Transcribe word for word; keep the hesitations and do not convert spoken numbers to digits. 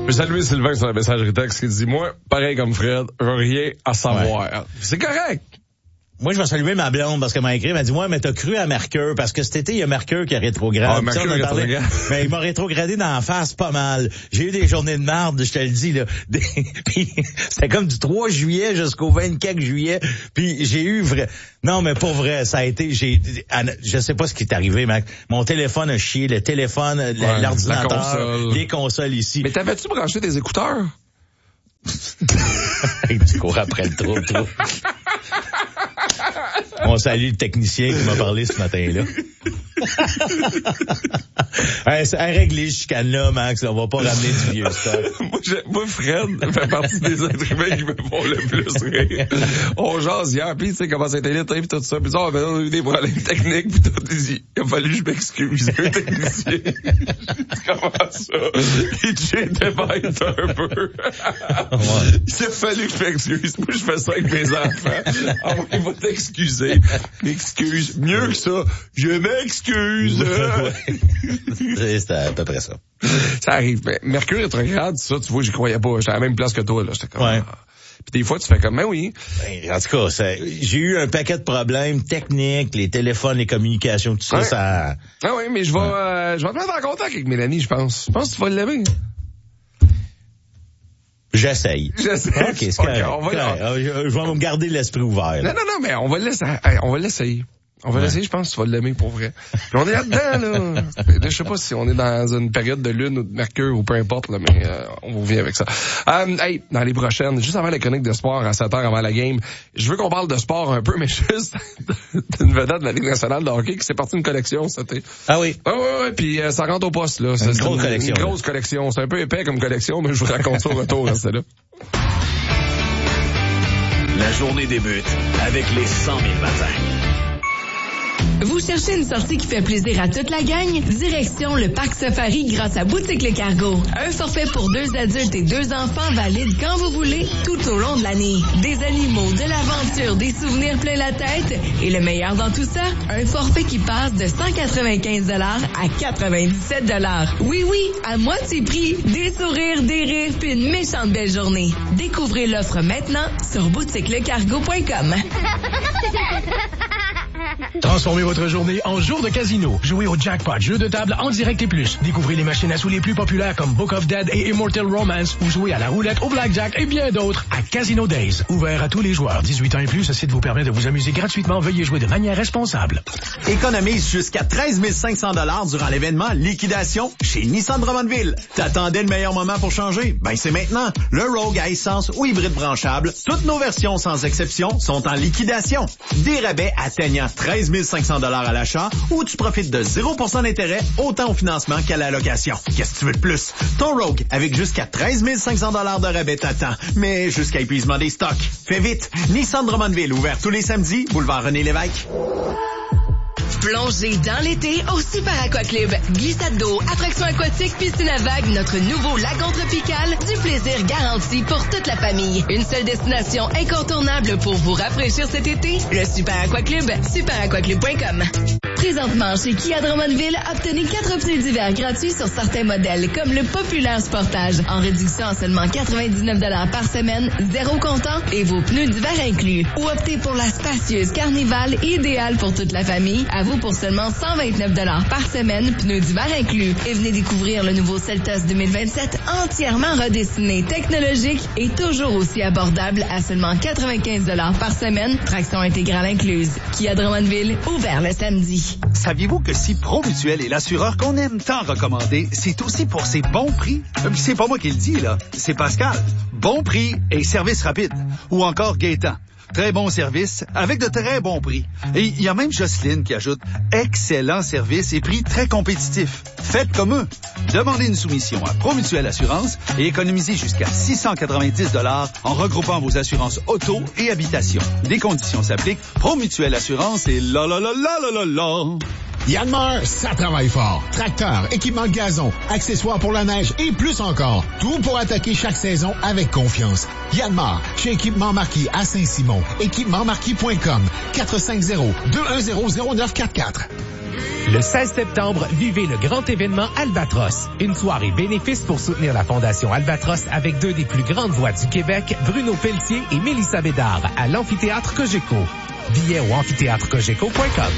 Je salue Sylvain sur la messagerie texte qui dit, moi, pareil comme Fred, je veux rien à savoir. Ouais. C'est correct. Moi, je vais saluer ma blonde parce qu'elle m'a écrit, elle m'a dit, ouais, mais t'as cru à Mercure, parce que cet été, il y a Mercure qui a rétrograde. Ah, Mercure ça, rétrograde. Mais il m'a rétrogradé dans la face pas mal. J'ai eu des journées de marde, je te le dis, là. Des... puis, c'était comme du trois juillet jusqu'au vingt-quatre juillet. Puis j'ai eu vrai. Non, mais pour vrai, ça a été, j'ai, je sais pas ce qui est arrivé, Mac. Mon téléphone a chié, le téléphone, ouais, l'ordinateur, console. Les consoles ici. Mais t'avais-tu branché des écouteurs? Tu cours après le trou, le trou. On salue le technicien qui m'a parlé ce matin-là. Hey, c'est à régler ce chicane-là, Max. On va pas ramener du vieux stock. moi, moi, Fred fait partie des êtres humains qui me font le plus rire. On jase hier, puis tu sais comment c'était l'été, puis tout ça. Puis on a eu des problèmes techniques, puis tout. Il a fallu que je m'excuse. Le technicien. Comment ça? Il était bête un peu. Ouais. Il a fallu que je m'excuse. Moi, je fais ça avec mes enfants. Ah, ouais, il va t'excuser. M'excuse. Mieux que ça. Je m'excuse. C'est à peu près ça. Ça arrive. Mais Mercure rétrograde, ça, tu vois, j'y croyais pas. J'étais à la même place que toi, là. J'étais comme... Ouais. Puis des fois, tu fais comme, mais oui. Ben, en tout cas, ça, j'ai eu un paquet de problèmes techniques, les téléphones, les communications, tout ça, ouais. ça... Ah oui, mais je vais, ouais. euh, je vais te mettre en contact avec Mélanie, je pense. Je pense que tu vas l'aimer. J'essaye. J'essaye. OK, c'est correct. Okay, on va je, je vais me garder l'esprit ouvert. Là. Non, non, non, mais on va laisser, on va l'essayer. On va ouais. l'essayer, je pense que tu vas l'aimer pour vrai. Puis on est là-dedans, là. Je sais pas si on est dans une période de lune ou de mercure ou peu importe, là, mais euh, on vous revient avec ça. Euh, hey, dans les prochaines, juste avant la chronique de sport à sept heures avant la game, je veux qu'on parle de sport un peu, mais juste d'une vedette de la Ligue nationale de hockey qui s'est partie une collection cet été. Ah oui? Ah ouais, ouais, puis euh, ça rentre au poste, là. C'est une, grosse une, collection, une grosse collection. C'est un peu épais comme collection, mais je vous raconte ça au retour, restez là. La journée débute avec les cent mille matins. Vous cherchez une sortie qui fait plaisir à toute la gang? Direction le Parc Safari grâce à Boutique Le Cargo. Un forfait pour deux adultes et deux enfants valide quand vous voulez, tout au long de l'année. Des animaux, de l'aventure, des souvenirs plein la tête. Et le meilleur dans tout ça, un forfait qui passe de cent quatre-vingt-quinze dollars à quatre-vingt-dix-sept dollars. Oui, oui, à moitié prix. Des sourires, des rires, puis une méchante belle journée. Découvrez l'offre maintenant sur boutique le cargo point com. Transformez votre journée en jour de casino. Jouez au jackpot, jeu de table en direct et plus. Découvrez les machines à sous les plus populaires comme Book of Dead et Immortal Romance ou jouez à la roulette, au blackjack et bien d'autres à Casino Days. Ouvert à tous les joueurs. dix-huit ans et plus, ce site vous permet de vous amuser gratuitement. Veuillez jouer de manière responsable. Économise jusqu'à treize mille cinq cents dollars durant l'événement Liquidation chez Nissan Drummondville. T'attendais le meilleur moment pour changer? Ben c'est maintenant. Le Rogue à essence ou hybride branchable, toutes nos versions sans exception sont en liquidation. Des rabais atteignant treize mille cinq cents dollars à l'achat ou tu profites de zéro pour cent d'intérêt autant au financement qu'à la location. Qu'est-ce que tu veux de plus? Ton Rogue avec jusqu'à treize mille cinq cents dollars de rabais t'attend, mais jusqu'à épuisement des stocks. Fais vite! Nissan Drummondville, ouvert tous les samedis, boulevard René-Lévesque. Plongez dans l'été au Super Aqua Club. Glissade d'eau, attractions aquatiques, piscine à vagues, notre nouveau lagon tropical, du plaisir garanti pour toute la famille. Une seule destination incontournable pour vous rafraîchir cet été, le Super Aqua Club, super aqua club point com. Présentement, chez Kia Drummondville, obtenez quatre pneus d'hiver gratuits sur certains modèles, comme le populaire Sportage, en réduction à seulement quatre-vingt-dix-neuf dollars par semaine, zéro comptant et vos pneus d'hiver inclus. Ou optez pour la spacieuse Carnival, idéale pour toute la famille, à vous pour seulement cent vingt-neuf dollars par semaine, pneus d'hiver inclus. Et venez découvrir le nouveau Seltos deux mille vingt-sept, entièrement redessiné, technologique et toujours aussi abordable à seulement quatre-vingt-quinze dollars par semaine, traction intégrale incluse. Kia Drummondville, ouvert le samedi. Saviez-vous que si Promutuel est l'assureur qu'on aime tant recommander, c'est aussi pour ses bons prix? C'est pas moi qui le dis, là. C'est Pascal. Bon prix et service rapide. Ou encore Gaétan. Très bon service avec de très bons prix. Et il y a même Jocelyne qui ajoute excellent service et prix très compétitifs. Faites comme eux. Demandez une soumission à Promutuel Assurance et économisez jusqu'à six cent quatre-vingt-dix dollars en regroupant vos assurances auto et habitation. Des conditions s'appliquent. Promutuel Assurance et la la la la la la la. Yanmar, ça travaille fort. Tracteur, équipement de gazon, accessoires pour la neige et plus encore. Tout pour attaquer chaque saison avec confiance. Yanmar, chez Équipement Marquis à Saint-Simon. équipement marquis point com. quatre cinq zéro, deux un zéro, zéro neuf quatre quatre. Le seize septembre, vivez le grand événement Albatros. Une soirée bénéfice pour soutenir la Fondation Albatros avec deux des plus grandes voix du Québec, Bruno Pelletier et Mélissa Bédard, à l'Amphithéâtre Cogeco. Billets au amphithéâtre cogeco point com.